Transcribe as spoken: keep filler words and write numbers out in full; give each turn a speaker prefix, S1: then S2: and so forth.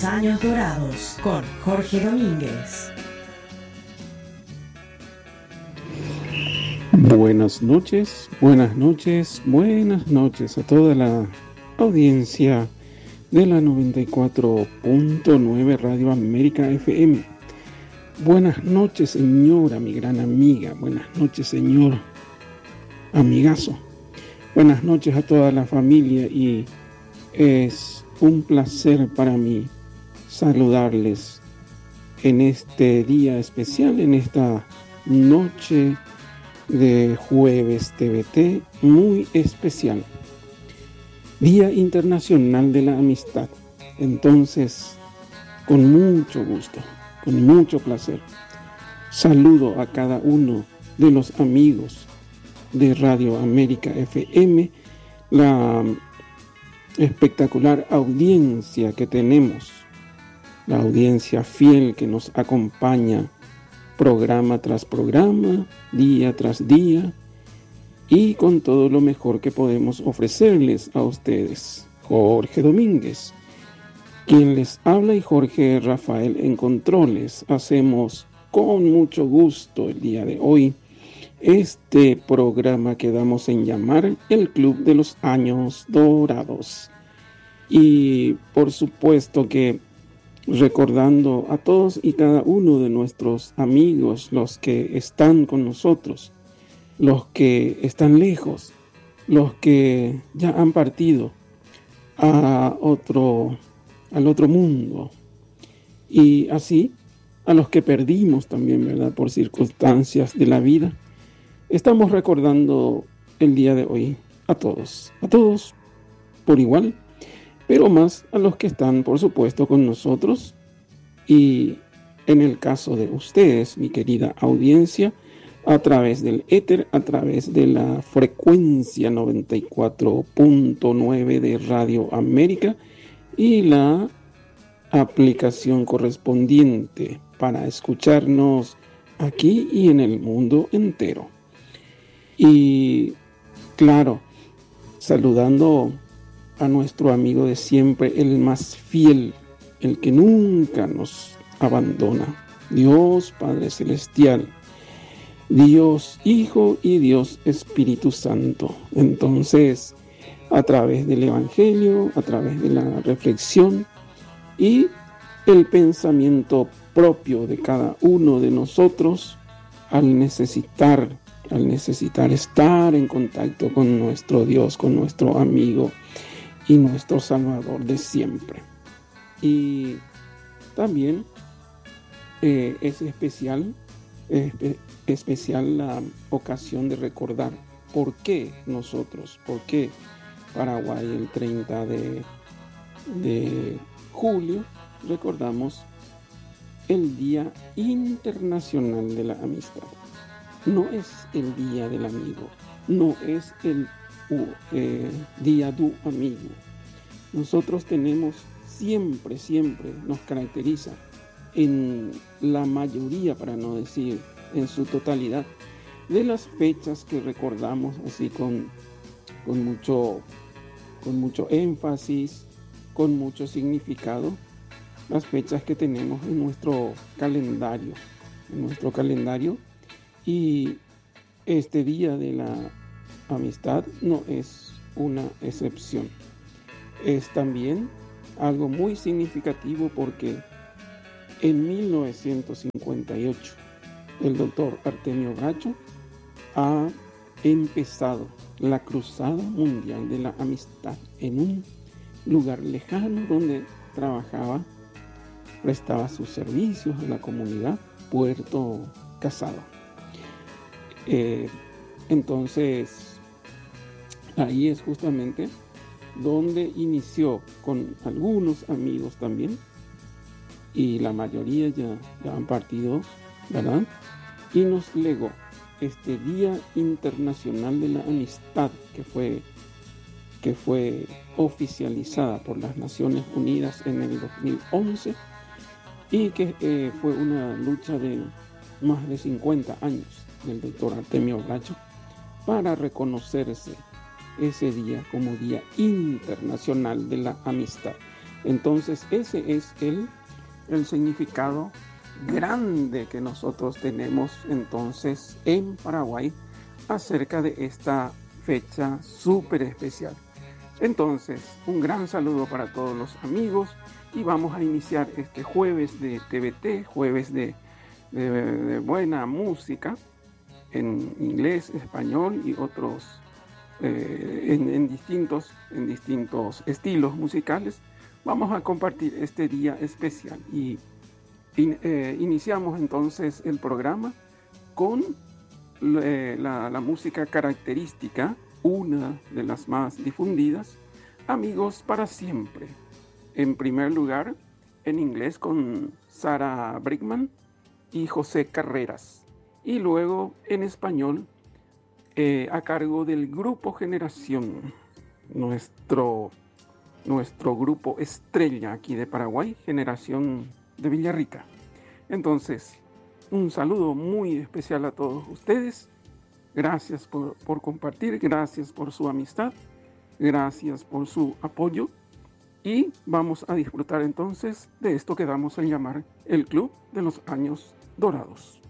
S1: Los Años Dorados con Jorge Domínguez.
S2: Buenas noches, buenas noches, buenas noches a toda la audiencia de la noventa y cuatro punto nueve Radio América F M. Buenas noches, señora, mi gran amiga. Buenas noches, señor amigazo. Buenas noches a toda la familia y es un placer para mí saludarles en este día especial, en esta noche de jueves T V T muy especial, Día Internacional de la Amistad. Entonces, con mucho gusto, con mucho placer, saludo a cada uno de los amigos de Radio América F M, la espectacular audiencia que tenemos, la audiencia fiel que nos acompaña programa tras programa, día tras día, y con todo lo mejor que podemos ofrecerles a ustedes. Jorge Domínguez, quien les habla, y Jorge Rafael en controles. Hacemos con mucho gusto el día de hoy este programa que damos en llamar el Club de los Años Dorados. Y por supuesto que recordando a todos y cada uno de nuestros amigos, los que están con nosotros, los que están lejos, los que ya han partido a otro, al otro mundo, y así a los que perdimos también, ¿verdad?, por circunstancias de la vida. Estamos recordando el día de hoy a todos, a todos por igual, pero más a los que están, por supuesto, con nosotros. Y en el caso de ustedes, mi querida audiencia, a través del éter, a través de la frecuencia noventa y cuatro punto nueve de Radio América y la aplicación correspondiente para escucharnos aquí y en el mundo entero. Y claro, saludando a nuestro amigo de siempre, el más fiel, el que nunca nos abandona, Dios Padre Celestial, Dios Hijo y Dios Espíritu Santo. Entonces, a través del Evangelio, a través de la reflexión y el pensamiento propio de cada uno de nosotros, al necesitar, al necesitar estar en contacto con nuestro Dios, con nuestro amigo y nuestro Salvador de siempre. Y también eh, es especial, eh, especial la ocasión de recordar por qué nosotros, por qué Paraguay el treinta de, de julio recordamos el Día Internacional de la Amistad. No es el Día del Amigo, no es el uh, eh, Día du Amigo. Nosotros tenemos siempre, siempre nos caracteriza en la mayoría, para no decir en su totalidad, de las fechas que recordamos así con, con, mucho, con mucho énfasis, con mucho significado, las fechas que tenemos en nuestro calendario, en nuestro calendario. Y este Día de la Amistad no es una excepción. Es también algo muy significativo porque en mil novecientos cincuenta y ocho el doctor Artemio Bracho ha empezado la Cruzada Mundial de la Amistad en un lugar lejano donde trabajaba, prestaba sus servicios a la comunidad, Puerto Casado. Eh, entonces, ahí es justamente donde inició con algunos amigos también, y la mayoría ya, ya han partido, ¿verdad? Y nos legó este Día Internacional de la Amistad que fue, que fue oficializada por las Naciones Unidas en el dos mil once y que eh, fue una lucha de más de cincuenta años del doctor Artemio Bracho para reconocerse ese día como Día Internacional de la Amistad. Entonces ese es el, el significado grande que nosotros tenemos entonces en Paraguay acerca de esta fecha súper especial. Entonces, un gran saludo para todos los amigos y vamos a iniciar este jueves de T V T, jueves de, de, de buena música en inglés, español y otros eh, en, en, distintos, en distintos estilos musicales. Vamos a compartir este día especial y in, eh, iniciamos entonces el programa con eh, la, la música característica, una de las más difundidas, Amigos para Siempre. En primer lugar, en inglés con Sarah Brightman y José Carreras. Y luego en español eh, a cargo del Grupo Generación, nuestro, nuestro grupo estrella aquí de Paraguay, Generación de Villarrica. Entonces, un saludo muy especial a todos ustedes. Gracias por, por compartir, gracias por su amistad, gracias por su apoyo. Y vamos a disfrutar entonces de esto que damos a llamar el Club de los Años Dorados.